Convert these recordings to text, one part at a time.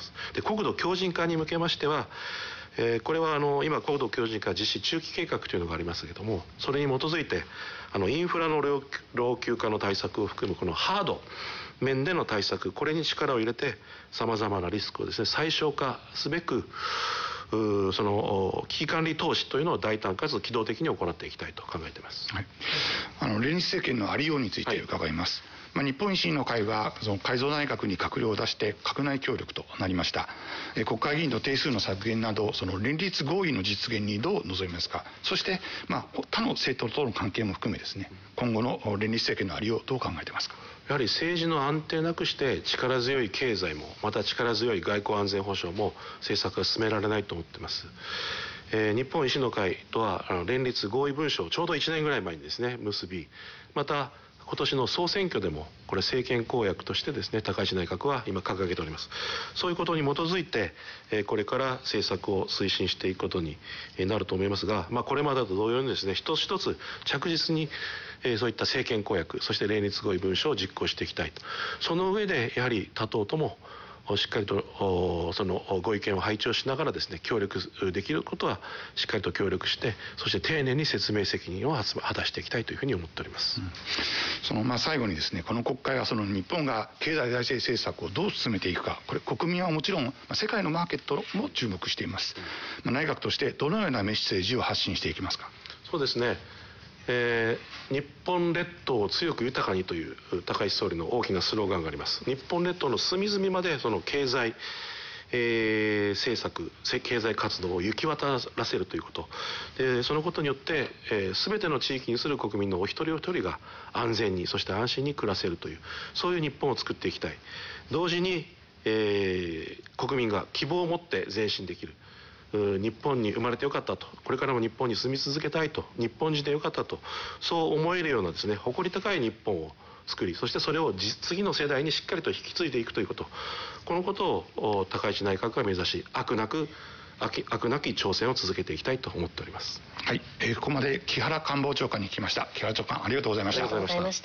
。で、国土強靭化に向けましては、これは今国土強靭化実施中期計画というのがありますけれども、それに基づいてインフラの老朽化の対策を含むこのハード面での対策、これに力を入れてさまざまなリスクをですね最小化すべくその危機管理投資というのを大胆かつ機動的に行っていきたいと考えています。 はい、連立政権のありようについて伺います。日本維新の会はその改造内閣に閣僚を出して閣内協力となりました。国会議員の定数の削減などその連立合意の実現にどう臨みますか。そして他の政党との関係も含めですね、今後の連立政権のありようどう考えてますか。 やはり政治の安定なくして力強い経済もまた力強い外交安全保障も政策が進められないと思っています。日本維新の会とは連立合意文書をちょうど1年ぐらい前にですね結び、また今年の総選挙でもこれ政権公約としてですね高市内閣は今掲げております。そういうことに基づいてこれから政策を推進していくことになると思いますが、これまでと同様にですね一つ一つ着実にそういった政権公約そして連立合意文書を実行していきたいと。その上でやはり他党ともしっかりとそのご意見を拝聴しながらですね協力できることはしっかりと協力して、そして丁寧に説明責任を果たしていきたいというふうに思っております。 その最後にですね、この国会はその日本が経済財政政策をどう進めていくか、これ国民はもちろん世界のマーケットも注目しています。内閣としてどのようなメッセージを発信していきますか。 そうですね、日本列島を強く豊かにという高市総理の大きなスローガンがあります。日本列島の隅々までその経済政策、経済活動を行き渡らせるということで、そのことによって全ての地域にする国民のお一人お一人が安全にそして安心に暮らせるという、そういう日本を作っていきたい。同時に、国民が希望を持って前進できる、日本に生まれてよかったと、これからも日本に住み続けたいと、日本人でよかったと、そう思えるようなですね誇り高い日本を作り、そしてそれを次の世代にしっかりと引き継いでいくということ、このことを高市内閣が目指し飽くなき挑戦を続けていきたいと思っております。 はい、ここまで木原官房長官に聞きました。木原長官ありがとうございました。 ありがとうございました。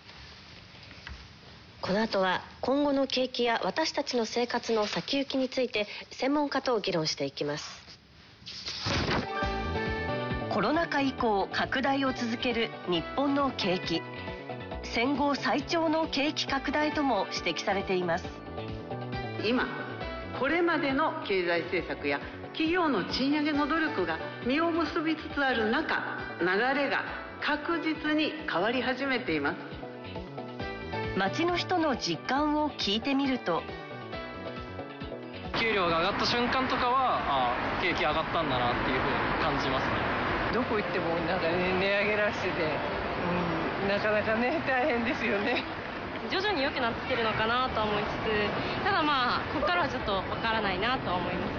この後は今後の景気や私たちの生活の先行きについて専門家と議論していきます。 コロナ禍以降拡大を続ける日本の景気、戦後最長の景気拡大とも指摘されています。 今これまでの経済政策や企業の賃上げの努力が実を結びつつある中、流れが確実に変わり始めています。 街の人の実感を聞いてみると、 給料が上がった瞬間とかは景気上がったんだなっていうふうに感じますね。 どこ行ってもなんか、値上げラッシュで、なかなかね大変ですよね。 徐々に良くなってるのかなと思いつつ、ただここからはちょっとわからないなとは思います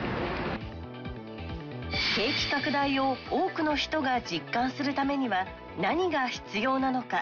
けどね。 景気拡大を多くの人が実感するためには何が必要なのか。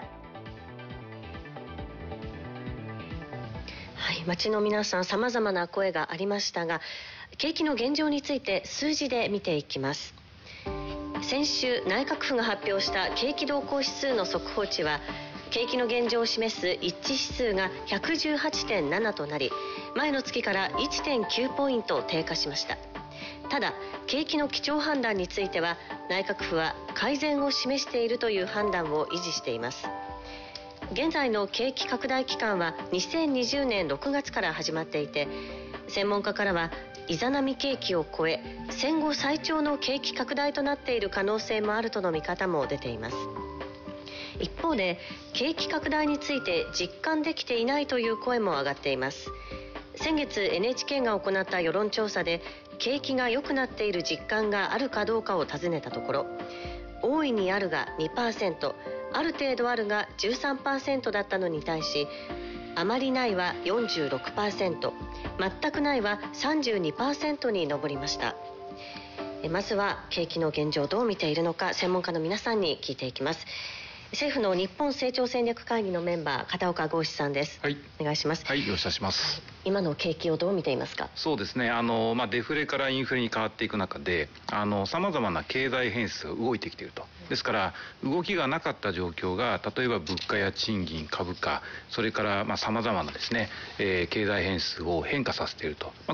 はい、街の皆さん様々な声がありましたが、景気の現状について数字で見ていきます。先週内閣府が発表した景気動向指数の速報値は、景気の現状を示す一致指数が 118.7 となり、前の月から 1.9 ポイント低下しました。ただ景気の基調判断については内閣府は改善を示しているという判断を維持しています。現在の景気拡大期間は2020年6月から始まっていて、専門家からはイザナミ景気を超え戦後最長の景気拡大となっている可能性もあるとの見方も出ています。一方で景気拡大について実感できていないという声も上がっています。先月 NHK が行った世論調査で景気が良くなっている実感があるかどうかを尋ねたところ、大いにあるが 2%、 ある程度あるが 13% だったのに対し、あまりないは 46%、 全くないは 32% に上りました。まずは景気の現状をどう見ているのか専門家の皆さんに聞いていきます。政府の日本成長戦略会議のメンバー片岡剛志さんです。 はい、 お願いします。 はい、よろしくお願いします。 今の景気をどう見ていますか。 そうですね、デフレからインフレに変わっていく中でさまざまな経済変数が動いてきていると。ですから動きがなかった状況が例えば物価や賃金、株価、それからさまざまなですね、経済変数を変化させていると、